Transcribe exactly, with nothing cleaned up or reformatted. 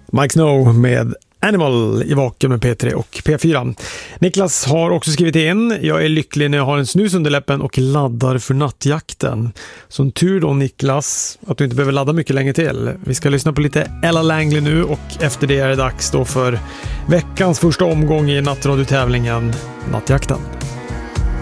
Mike Snow med Animal i Vaken med P tre och P fyra. Niklas har också skrivit in: jag är lycklig när jag har en snus under läppen och laddar för nattjakten. Som tur då, Niklas, att du inte behöver ladda mycket länge till. Vi ska lyssna på lite Ella Langley nu, och efter det är det dags då för veckans första omgång i nattradio-tävlingen Nattjakten.